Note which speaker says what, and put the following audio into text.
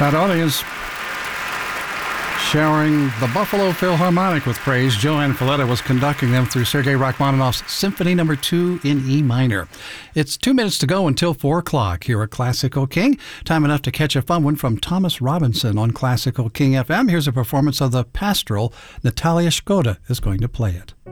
Speaker 1: That audience showering the Buffalo Philharmonic with praise. Joanne Falletta was conducting them through Sergei Rachmaninoff's Symphony No. 2 in E minor. It's 2 minutes to go until 4 o'clock here at Classical King. Time enough to catch a fun one from Thomas Robinson on Classical King FM. Here's a performance of the Pastoral. Natalia Shkoda is going to play it.